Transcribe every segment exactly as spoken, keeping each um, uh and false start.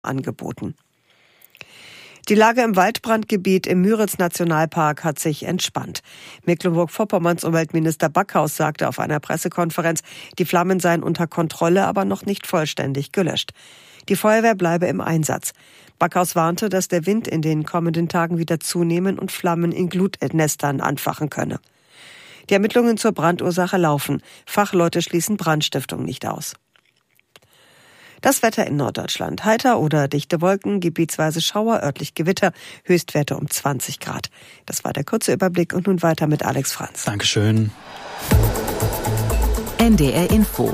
angeboten. Die Lage im Waldbrandgebiet im Müritz-Nationalpark hat sich entspannt. Mecklenburg-Vorpommerns Umweltminister Backhaus sagte auf einer Pressekonferenz, die Flammen seien unter Kontrolle, aber noch nicht vollständig gelöscht. Die Feuerwehr bleibe im Einsatz. Backhaus warnte, dass der Wind in den kommenden Tagen wieder zunehmen und Flammen in Glutnestern anfachen könne. Die Ermittlungen zur Brandursache laufen. Fachleute schließen Brandstiftung nicht aus. Das Wetter in Norddeutschland. Heiter oder dichte Wolken, gebietsweise Schauer, örtlich Gewitter, Höchstwerte um zwanzig Grad. Das war der kurze Überblick und nun weiter mit Alex Franz. Dankeschön. N D R Info.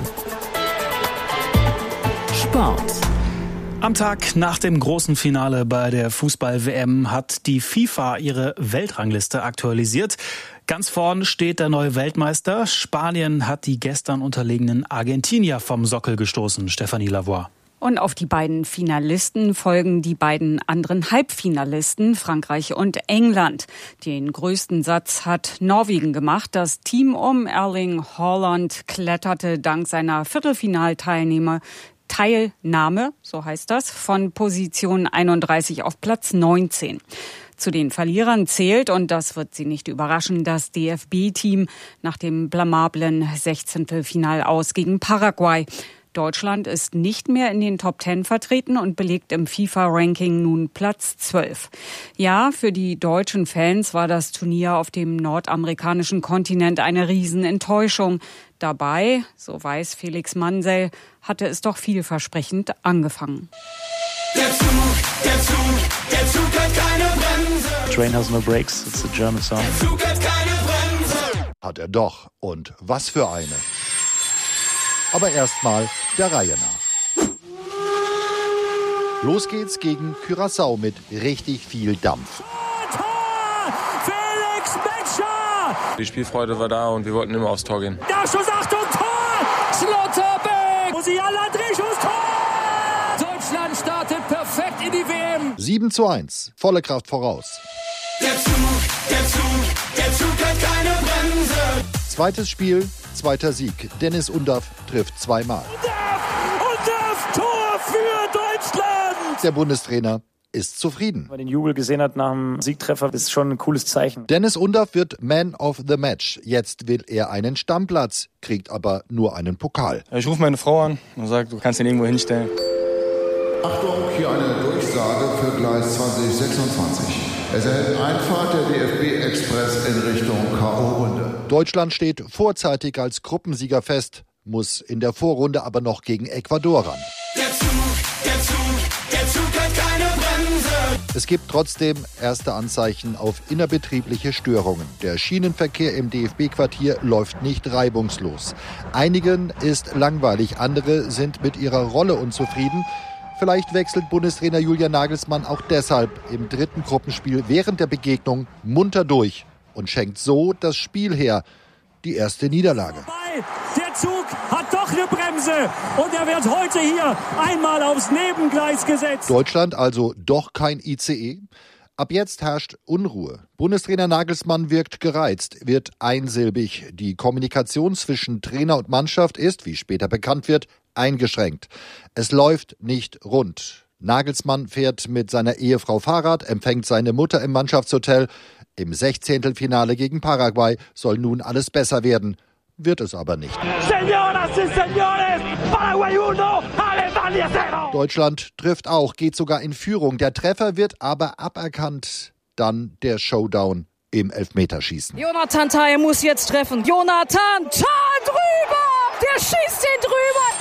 Sport. Am Tag nach dem großen Finale bei der Fußball-W M hat die FIFA ihre Weltrangliste aktualisiert. Ganz vorn steht der neue Weltmeister. Spanien hat die gestern unterlegenen Argentinier vom Sockel gestoßen. Stefanie Lavoie. Und auf die beiden Finalisten folgen die beiden anderen Halbfinalisten, Frankreich und England. Den größten Satz hat Norwegen gemacht. Das Team um Erling Haaland kletterte dank seiner Viertelfinalteilnehmer Teilnahme, so heißt das, von Position einunddreißig auf Platz neunzehn. Zu den Verlierern zählt, und das wird Sie nicht überraschen, das D F B-Team nach dem blamablen Sechzehntelfinal aus gegen Paraguay. Deutschland ist nicht mehr in den Top Ten vertreten und belegt im FIFA-Ranking nun Platz zwölf. Ja, für die deutschen Fans war das Turnier auf dem nordamerikanischen Kontinent eine Riesenenttäuschung. Dabei, so weiß Felix Mansell, hatte es doch vielversprechend angefangen. Der Zug, der Zug, der Zug hat keine Bremse. Train has no brakes, it's a German song. Der Zug hat keine Bremse. Hat er doch. Und was für eine. Aber erstmal der Reihe nach. Los geht's gegen Curaçao mit richtig viel Dampf. Tor! Felix Metscher! Die Spielfreude war da und wir wollten immer aufs Tor gehen. Der Schuss, Achtung, Tor! Schlotterbeck! Musiala, Drehschuss, Tor! Deutschland startet perfekt in die W M. sieben zu eins, volle Kraft voraus. Der Zug, der Zug, der Zug hat keine Bremse. Zweites Spiel, zweiter Sieg. Dennis Undaff trifft zweimal. Undaff, Tor für Deutschland! Der Bundestrainer ist zufrieden. Wenn man den Jubel gesehen hat nach dem Siegtreffer, ist schon ein cooles Zeichen. Dennis Undaff wird Man of the Match. Jetzt will er einen Stammplatz, kriegt aber nur einen Pokal. Ich rufe meine Frau an und sage, du kannst ihn irgendwo hinstellen. Achtung, hier eine Durchsage für Gleis zwanzig sechsundzwanzig. Es erhält Einfahrt der D F B-Express in Richtung K O-Runde. Deutschland steht vorzeitig als Gruppensieger fest, muss in der Vorrunde aber noch gegen Ecuador ran. Der Zug, der Zug, der Zug hat keine Bremse. Es gibt trotzdem erste Anzeichen auf innerbetriebliche Störungen. Der Schienenverkehr im D F B-Quartier läuft nicht reibungslos. Einigen ist langweilig, andere sind mit ihrer Rolle unzufrieden. Vielleicht wechselt Bundestrainer Julian Nagelsmann auch deshalb im dritten Gruppenspiel während der Begegnung munter durch und schenkt so das Spiel her. Die erste Niederlage. Der Zug hat doch eine Bremse und er wird heute hier einmal aufs Nebengleis gesetzt. Deutschland also doch kein I C E. Ab jetzt herrscht Unruhe. Bundestrainer Nagelsmann wirkt gereizt, wird einsilbig. Die Kommunikation zwischen Trainer und Mannschaft ist, wie später bekannt wird, eingeschränkt. Es läuft nicht rund. Nagelsmann fährt mit seiner Ehefrau Fahrrad, empfängt seine Mutter im Mannschaftshotel. Im Sechzehntelfinale gegen Paraguay soll nun alles besser werden. Wird es aber nicht. Señoras y señores, Paraguay uno, Alemania cero. Deutschland trifft auch, geht sogar in Führung. Der Treffer wird aber aberkannt. Dann der Showdown im Elfmeterschießen. Jonathan Tah muss jetzt treffen. Jonathan Tah drüber! Der schießt ihn drüber!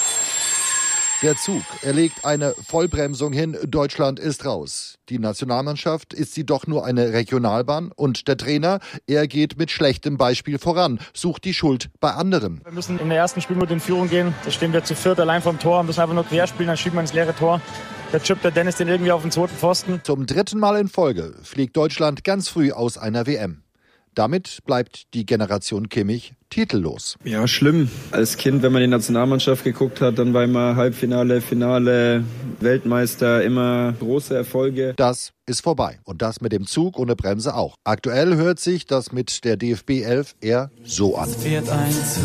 Der Zug, er legt eine Vollbremsung hin, Deutschland ist raus. Die Nationalmannschaft, ist sie doch nur eine Regionalbahn? Und der Trainer, er geht mit schlechtem Beispiel voran, sucht die Schuld bei anderen. Wir müssen in der ersten Spielminute in Führung gehen. Da stehen wir zu viert allein vom Tor, müssen einfach nur quer spielen, dann schieben wir ins leere Tor. Da chippt der Dennis den irgendwie auf den zweiten Pfosten. Zum dritten Mal in Folge fliegt Deutschland ganz früh aus einer W M. Damit bleibt die Generation Kimmich titellos. Ja, schlimm. Als Kind, wenn man die Nationalmannschaft geguckt hat, dann war immer Halbfinale, Finale, Weltmeister, immer große Erfolge. Das ist vorbei. Und das mit dem Zug ohne Bremse auch. Aktuell hört sich das mit der D F B elf eher so an. Fährt eins